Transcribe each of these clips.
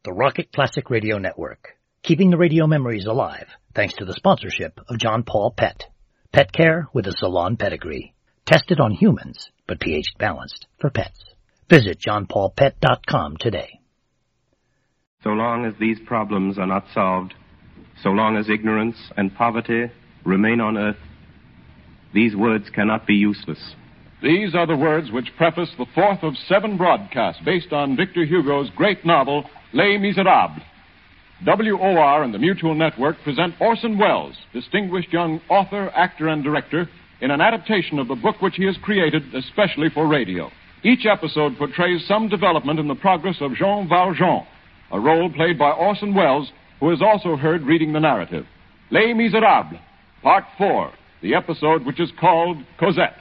the Rocket Classic Radio Network, keeping the radio memories alive thanks to the sponsorship of John Paul Pet. Pet care with a salon pedigree. Tested on humans, but pH balanced for pets. Visit johnpaulpet.com today. So long as these problems are not solved, so long as ignorance and poverty remain on earth, these words cannot be useless. These are the words which preface the fourth of 7 broadcasts based on Victor Hugo's great novel, Les Miserables. WOR and the Mutual Network present Orson Welles, distinguished young author, actor, and director, in an adaptation of the book which he has created especially for radio. Each episode portrays some development in the progress of Jean Valjean, a role played by Orson Welles, who is also heard reading the narrative. Les Miserables, Part 4, the episode which is called Cosette.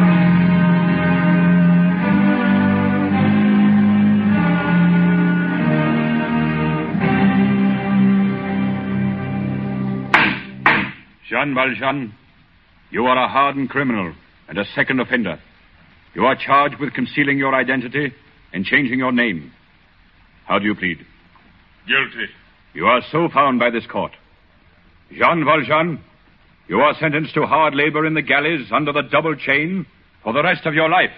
Jean Valjean, you are a hardened criminal and a second offender. You are charged with concealing your identity and changing your name. How do you plead? Guilty. You are so found by this court. Jean Valjean, you are sentenced to hard labor in the galleys under the double chain for the rest of your life.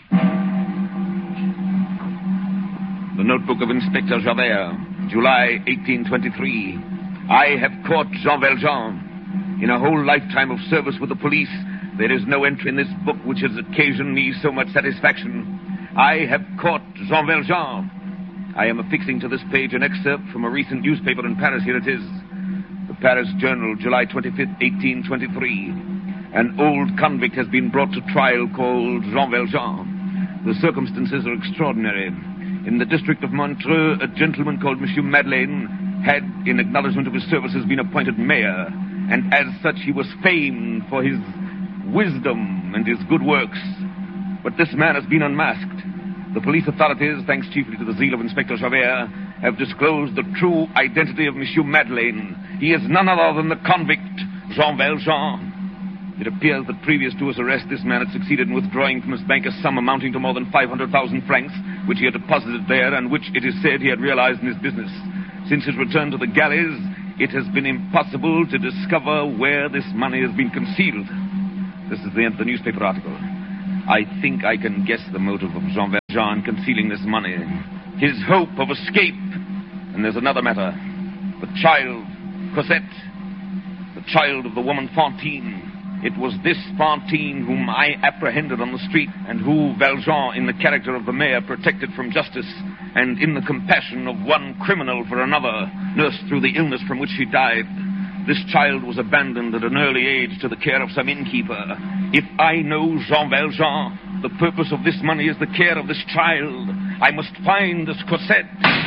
The notebook of Inspector Javert, July 1823. I have caught Jean Valjean. In a whole lifetime of service with the police, there is no entry in this book which has occasioned me so much satisfaction. I have caught Jean Valjean. I am affixing to this page an excerpt from a recent newspaper in Paris. Here it is. The Paris Journal, July 25th, 1823. An old convict has been brought to trial called Jean Valjean. The circumstances are extraordinary. In the district of Montreux, a gentleman called Monsieur Madeleine had, in acknowledgement of his services, been appointed mayor. And as such, he was famed for his wisdom and his good works. But this man has been unmasked. The police authorities, thanks chiefly to the zeal of Inspector Javert, have disclosed the true identity of Monsieur Madeleine. He is none other than the convict, Jean Valjean. It appears that previous to his arrest, this man had succeeded in withdrawing from his bank a sum amounting to more than 500,000 francs, which he had deposited there and which, it is said, he had realized in his business. Since his return to the galleys, it has been impossible to discover where this money has been concealed. This is the end of the newspaper article. I think I can guess the motive of Jean Valjean concealing this money. His hope of escape. And there's another matter. The child, Cosette. The child of the woman Fantine. It was this Fantine whom I apprehended on the street and who Valjean, in the character of the mayor, protected from justice and in the compassion of one criminal for another, nursed through the illness from which she died. This child was abandoned at an early age to the care of some innkeeper. If I know Jean Valjean, the purpose of this money is the care of this child. I must find this Cosette.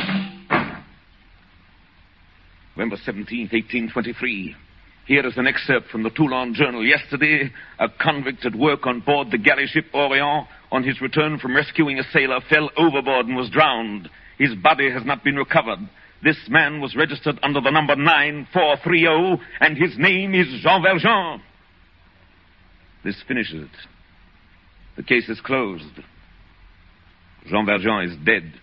November 17th, 1823. Here is an excerpt from the Toulon Journal. Yesterday, a convict at work on board the galley ship Orient, on his return from rescuing a sailor, fell overboard and was drowned. His body has not been recovered. This man was registered under the number 9430, and his name is Jean Valjean. This finishes it. The case is closed. Jean Valjean is dead.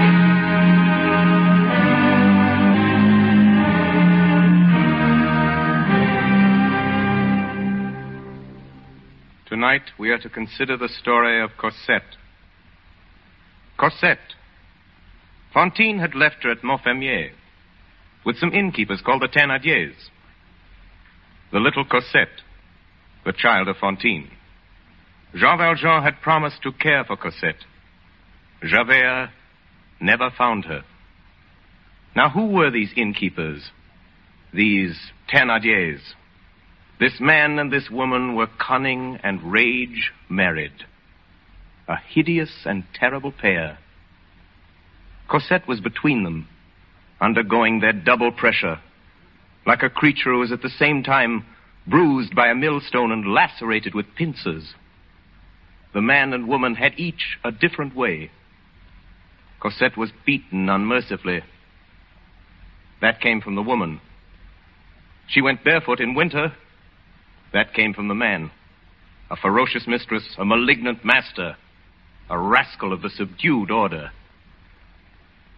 Tonight we are to consider the story of Cosette. Cosette. Fantine had left her at Montfermier with some innkeepers called the Thénardiers. The little Cosette, the child of Fantine. Jean Valjean had promised to care for Cosette. Javert never found her. Now, who were these innkeepers? These Thénardiers? This man and this woman were cunning and rage married. A hideous and terrible pair. Cosette was between them, undergoing their double pressure, like a creature who was at the same time bruised by a millstone and lacerated with pincers. The man and woman had each a different way. Cosette was beaten unmercifully. That came from the woman. She went barefoot in winter. That came from the man. A ferocious mistress, a malignant master, a rascal of the subdued order.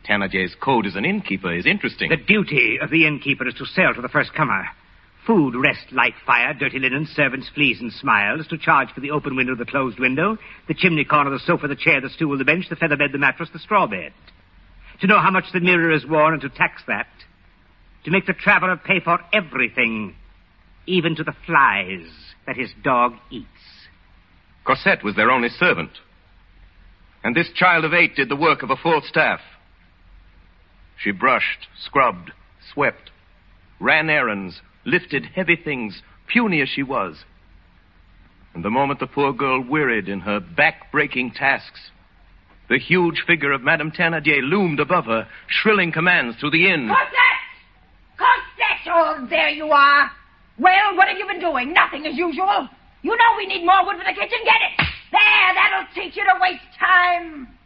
Thénardier's code as an innkeeper is interesting. The duty of the innkeeper is to sell to the first comer. Food, rest, light, fire, dirty linen, servants, fleas, and smiles, to charge for the open window, the closed window, the chimney corner, the sofa, the chair, the stool, the bench, the feather bed, the mattress, the straw bed. To know how much the mirror is worn and to tax that. To make the traveler pay for everything, even to the flies that his dog eats. Cosette was their only servant. And this child of 8 did the work of a full staff. She brushed, scrubbed, swept, ran errands, lifted heavy things, puny as she was. And the moment the poor girl wearied in her back-breaking tasks, the huge figure of Madame Thénardier loomed above her, shrilling commands through the inn. Cosette! Cosette! Oh, there you are. Well, what have you been doing? Nothing as usual. You know we need more wood for the kitchen. Get it. There, that'll teach you to waste time.